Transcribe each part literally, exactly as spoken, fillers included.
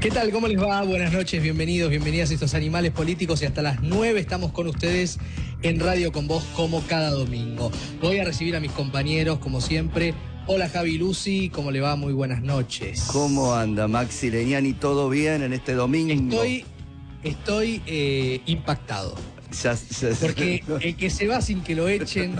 ¿Qué tal? ¿Cómo les va? Buenas noches, bienvenidos, bienvenidas a estos Animales Políticos y hasta las nueve estamos con ustedes en Radio con Vos como cada domingo. Voy a recibir a mis compañeros como siempre. Hola Javi, Lucy, ¿cómo le va? Muy buenas noches. ¿Cómo anda Maxi Leñani? ¿Todo bien en este domingo? Estoy, estoy eh, impactado. Ya, ya, porque el que se va sin que lo echen,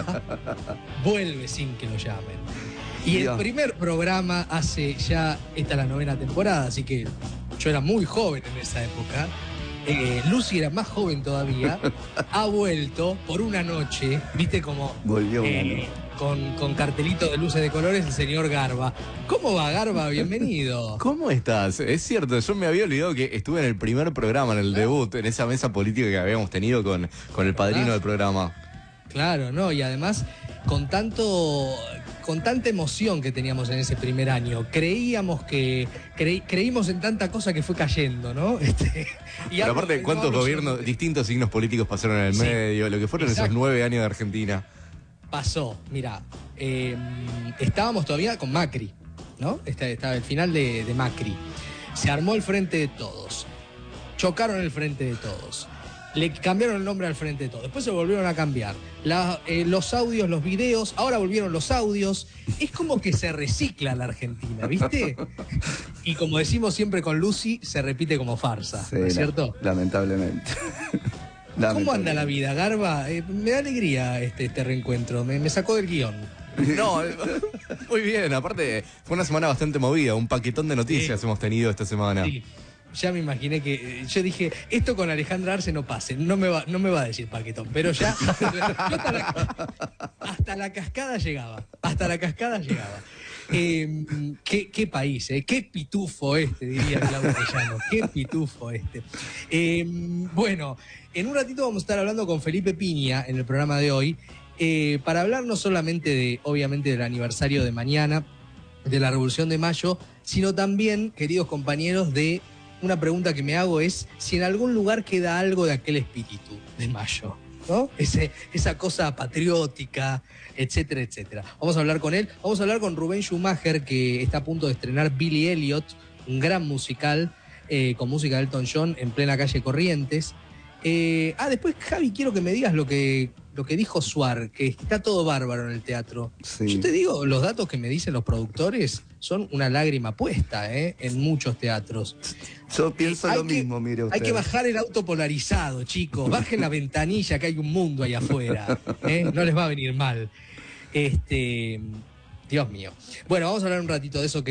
vuelve sin que lo llamen. Y el primer programa hace ya, esta es la novena temporada, así que yo era muy joven en esa época. Eh, Lucy era más joven todavía. Ha vuelto por una noche, viste como... Volvió una eh, noche. Con, con cartelito de luces de colores, el señor Garba. ¿Cómo va, Garba? Bienvenido. ¿Cómo estás? Es cierto, yo me había olvidado que estuve en el primer programa, en el debut, en esa mesa política que habíamos tenido con, con el padrino del programa. Claro, ¿no? Y además, con tanto... con tanta emoción que teníamos en ese primer año, creíamos que creí, creímos en tanta cosa que fue cayendo, ¿no? Este, y Pero aparte, ¿cuántos no, gobiernos, no, distintos signos políticos pasaron en el sí, medio? Lo que fueron exacto. esos nueve años de Argentina. Pasó, mira, eh, estábamos todavía con Macri, ¿no? Estaba, estaba el final de, de Macri. Se armó el Frente de Todos, chocaron el Frente de Todos. Le cambiaron el nombre al Frente de Todos. Después se volvieron a cambiar. La, eh, los audios, los videos, ahora volvieron los audios. Es como que se recicla la Argentina, ¿viste? Y como decimos siempre con Lucy, se repite como farsa, Sí, ¿no es cierto? Lamentablemente. ¿Cómo anda la vida, Garba? Eh, me da alegría este, este reencuentro. Me, me sacó del guión. No, muy bien. Aparte, fue una semana bastante movida. Un paquetón de noticias Sí. hemos tenido esta semana. Sí. Ya me imaginé que... Yo dije, esto con Alejandra Arce no pase, no me va, no me va a decir paquetón, pero ya... hasta, la, hasta la cascada llegaba, hasta la cascada llegaba. Eh, qué, qué país, eh, qué pitufo este, diría Claudio Llano, qué pitufo este. Eh, bueno, en un ratito vamos a estar hablando con Felipe Piña en el programa de hoy, eh, para hablar no solamente de, obviamente, del aniversario de mañana, de la Revolución de Mayo, sino también, queridos compañeros, de... Una pregunta que me hago es si en algún lugar queda algo de aquel espíritu de Mayo, ¿no? Ese, esa cosa patriótica, etcétera, etcétera. Vamos a hablar con él. Vamos a hablar con Rubén Schumacher, que está a punto de estrenar Billy Elliot, un gran musical eh, con música de Elton John en plena calle Corrientes. Eh, ah, después, Javi, quiero que me digas lo que, lo que dijo Suar, que está todo bárbaro en el teatro. Sí. Yo te digo, los datos que me dicen los productores son una lágrima puesta, ¿eh? En muchos teatros. Yo pienso Hay lo que, mismo, mire usted. Hay que bajar el auto polarizado, chicos. Bajen la ventanilla, que hay un mundo ahí afuera. ¿eh? No les va a venir mal. Este, Dios mío. Bueno, vamos a hablar un ratito de eso que